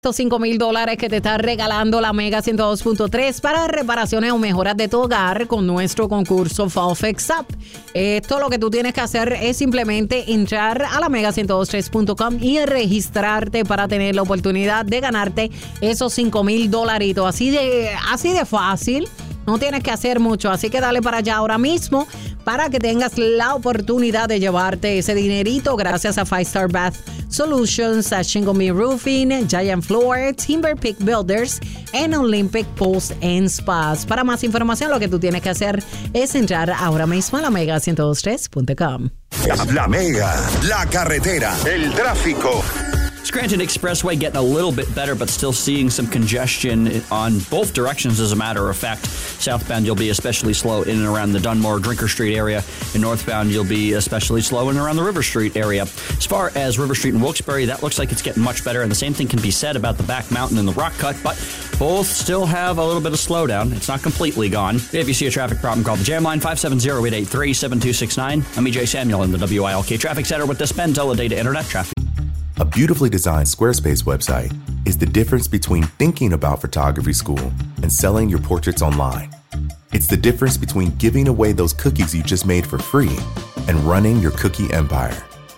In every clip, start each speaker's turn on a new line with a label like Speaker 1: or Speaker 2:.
Speaker 1: Estos $5,000 que te está regalando la Mega 102.3 para reparaciones o mejoras de tu hogar con nuestro concurso Fall Fix Up. Esto lo que tú tienes que hacer es simplemente entrar a la mega1023.com y registrarte para tener la oportunidad de ganarte esos $5,000. Así de fácil. No tienes que hacer mucho, así que dale para allá ahora mismo para que tengas la oportunidad de llevarte ese dinerito gracias a 5-Star Bath Solutions, a Shingle Me Roofing, Giant Floor, Timber Peak Builders and Olympic Pools and Spas. Para más información, lo que tú tienes que hacer es entrar ahora mismo a la mega1023.com.
Speaker 2: La Mega, la carretera, el tráfico.
Speaker 3: Scranton Expressway getting a little bit better, but still seeing some congestion on both directions, as a matter of fact. Southbound, you'll be especially slow in and around the Dunmore, Drinker Street area. And northbound, you'll be especially slow in and around the River Street area. As far as River Street and Wilkes-Barre, that looks like it's getting much better. And the same thing can be said about the Back Mountain and the Rock Cut, but both still have a little bit of slowdown. It's not completely gone. If you see a traffic problem, call the Jam Line 570-883-7269. I'm EJ Samuel in the WILK Traffic Center with this Penn Data Internet Traffic.
Speaker 4: A beautifully designed Squarespace website is the difference between thinking about photography school and selling your portraits online. It's the difference between giving away those cookies you just made for free and running your cookie empire.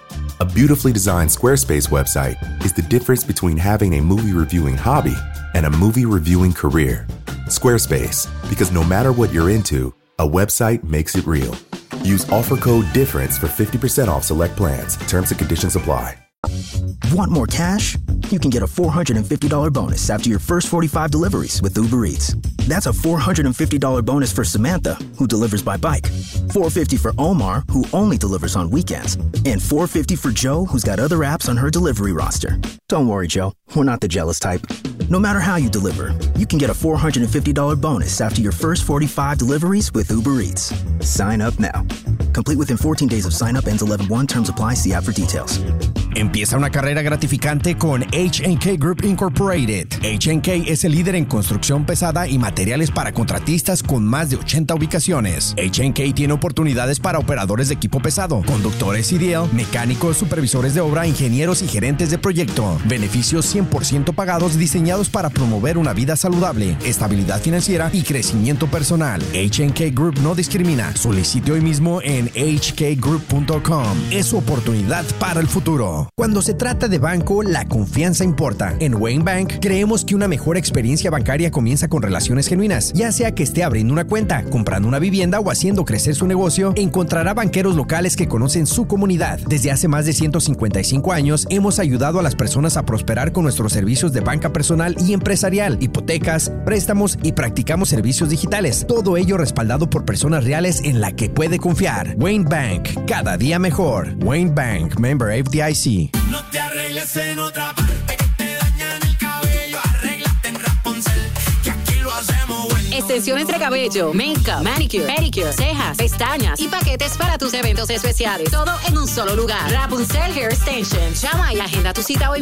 Speaker 4: A beautifully designed Squarespace website is the difference between having a movie reviewing hobby and a movie reviewing career. Squarespace, because no matter what you're into, a website makes it real. Use offer code DIFFERENCE for 50% off select plans. Terms and conditions apply.
Speaker 5: Want more cash? You can get a $450 bonus after your first 45 deliveries with Uber Eats. That's a $450 bonus for Samantha, who delivers by bike, $450 for Omar, who only delivers on weekends, and $450 for Joe, who's got other apps on her delivery roster. Don't worry, Joe. We're not the jealous type. No matter how you deliver, you can get a $450 bonus after your first 45 deliveries with Uber Eats. Sign up now. Complete within 14 days of sign up, ends 11/1. Terms apply. See app for details.
Speaker 6: Empieza una carrera gratificante con H&K Group Incorporated. H&K es el líder en construcción pesada y materiales para contratistas con más de 80 ubicaciones. H&K tiene oportunidades para operadores de equipo pesado, conductores CDL, mecánicos, supervisores de obra, ingenieros y gerentes de proyecto. Beneficios 100% pagados diseñados para promover una vida saludable, estabilidad financiera y crecimiento personal. H&K Group no discrimina. Solicite hoy mismo en hkgroup.com. Es su oportunidad para el futuro. Cuando se trata de banco, la confianza importa. En Wayne Bank, creemos que una mejor experiencia bancaria comienza con relaciones genuinas. Ya sea que esté abriendo una cuenta, comprando una vivienda o haciendo crecer su negocio, encontrará banqueros locales que conocen su comunidad. Desde hace más de 155 años, hemos ayudado a las personas a prosperar con nuestros servicios de banca personal y empresarial, hipotecas, préstamos y practicamos servicios digitales. Todo ello respaldado por personas reales en la que puede confiar. Wayne Bank, cada día mejor. Wayne Bank, member FDIC.
Speaker 7: No te arregles en otra parte que te dañan el cabello. Arréglate en Rapunzel, que aquí lo hacemos bueno.
Speaker 1: Extensiones de cabello, make-up, manicure, pedicure, cejas, pestañas y paquetes para tus eventos especiales. Todo en un solo lugar. Rapunzel Hair Extensions. Llama y agenda tu cita hoy